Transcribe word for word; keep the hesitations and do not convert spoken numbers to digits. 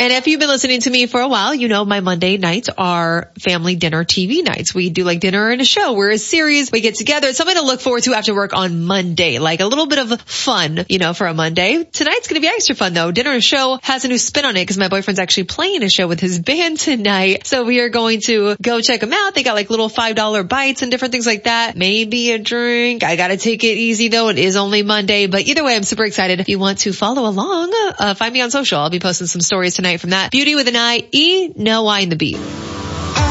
And if you've been listening to me for a while, you know my Monday nights are family dinner T V nights. We do like dinner and a show. We're a series. We get together. It's something to look forward to after work on Monday, like a little bit of fun, you know, for a Monday. Tonight's going to be extra fun though. Dinner and a show has a new spin on it because my boyfriend's actually playing a show with his band tonight. So we are going to go check them out. They got like little five dollar bites and different things like that. Maybe a drink. I got to take it easy though. It is only Monday, but either way, I'm super excited. If you want to follow along, uh, find me on social. I'll be posting some stories tonight from that. Beauty with an I, E, no I in the beat.